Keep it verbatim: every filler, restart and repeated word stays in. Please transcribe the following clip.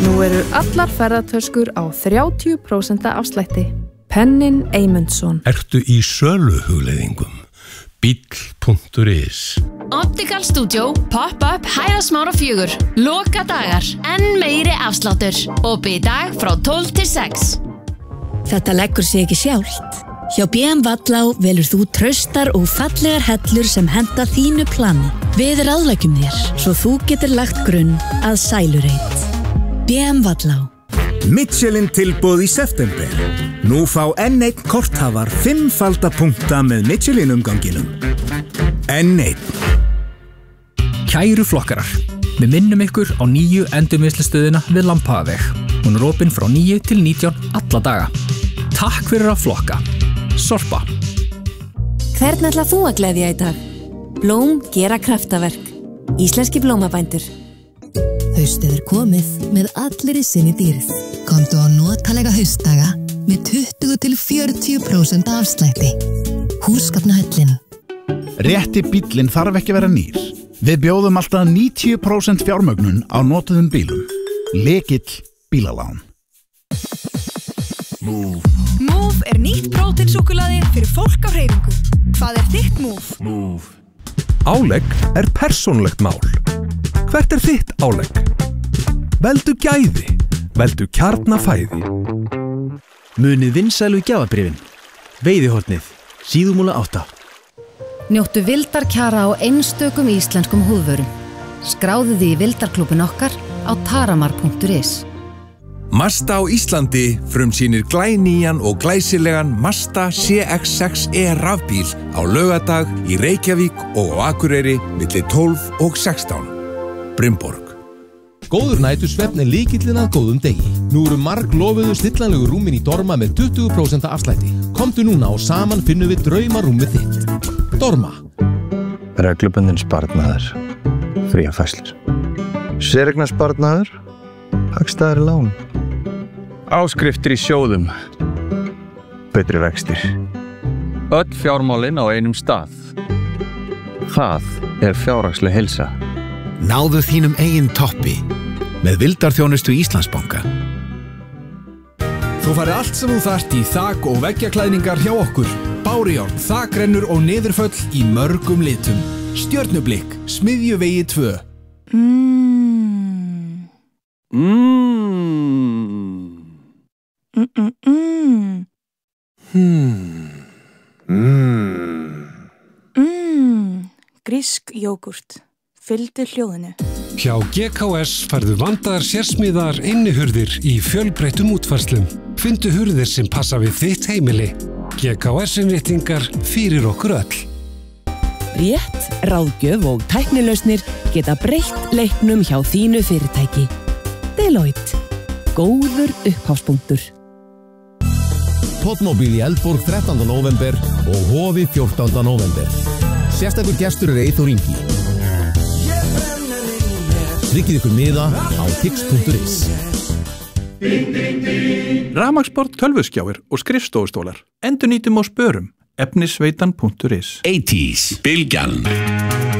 Nú eru allar ferðatöskur á þrjátíu prósent afslætti. Pennin Eymundsson. Ertu í söluhugleiðingum? Bíll punktur is. Optical Studio, pop-up Hæðasmára fjögur. Loka dagar, enn meiri afsláttur. Opið í dag frá tólf til sex. Þetta leggur sig ekki sjálft. Hjá B M Vallá velur þú traustar og fallegar hellur sem henta þínu plani. Við ráðleggjum þér, svo þú getur lagt grunn að sælureit. B M Vallá. Michelin tilboð í september. Nú fá enn einn korthafar fimmfalda punkta með Michelin umganginum. Enn einn. Kæru flokkarar, við minnum ykkur á nýju endurvinnslustöðina við Lampaveg. Hún er opin frá níu til nítján alla daga. Takk fyrir að flokka. Sorpa. Hvern ætla þú að gleðja í dag? Blóm gera kraftaverk. Íslenski blómabændur. Haustið er komið með allir í sinni dýrð. Komdu á notalega haustdaga með tuttugu til fjörutíu prósent afslætti. Húsgagnahöllin. Rétti bíllinn þarf ekki vera nýr. Við bjóðum alltaf níutíu prósent fjármögnun á notuðum bílum. Lykill bílalán. Move. Move er nýtt próteinsúkkulaði fyrir fólk á hreyfingu. Hvað er þitt Move? Move. Álegg er persónulegt mál. Hvert er þitt álegg? Veldu gæði. Veldu kjarnafæði. Munið vinsælu gjafabréfin. Veiðihornið. Síðumúla átta. Njóttu vildarkjara á einstökum íslenskum húðvörum. Skráðu þig í vildarklúbbin okkar á taramar punktur is. Mazda á Íslandi frumsýnir glænýjan og glæsilegan Mazda C X sex E rafbíl á laugardag í Reykjavík og á Akureyri milli tólf og sextán. Brimborg. Góður nætursvefn er lykillinn að góðum degi. Nú eru marg lofuðu stillanlegu rúmin í Dorma með tuttugu prósent afslætti. Komdu núna og saman finnum við draumarúmið þitt. Dorma. Reglubundinn sparnaður. Fría fæslur. Séreignarsparnaður. Hagstæðari lán. Áskriftir í sjóðum. Betri vextir. Öll fjármálin á einum stað. Það er fjárhagsleg heilsa. Náðu þínum eigin toppi með vildarþjónustu Íslandsbanka. Þú farið allt sem þú þarft í þak- og veggjaklæðningar hjá okkur. Bárujárn, þakrennur og niðurföll í mörgum litum. Stjörnublikk, Smiðjuvegi tvö. Mmm. Mmm. Mmm. Hmm. Mmm. Mmm. Grísk jógurt. Fylgdu hljóðinu. Hjá G K S færðu vandaðar sérsmíðar innihurðir í fjölbreyttum útfærslum. Fyndu hurðir sem passa við þitt heimili. G K S-innréttingar fyrir okkur öll. Rétt, ráðgjöf og tæknilausnir geta breytt leiknum hjá þínu fyrirtæki. Deloitte. Góður upphafspunktur. Poddmóbíl í Eldborg þrettánda nóvember og Hofi fjórtánda nóvember. Sérstakur gestur er Eyþór Ingi. Tryggið ykkur miða á tix punktur is. Rafmagnsborð, tölvuskjáir og skrifstofustólar. Endurnýtum og spörum. efnisveitan punktur is. eighties, Bylgjan.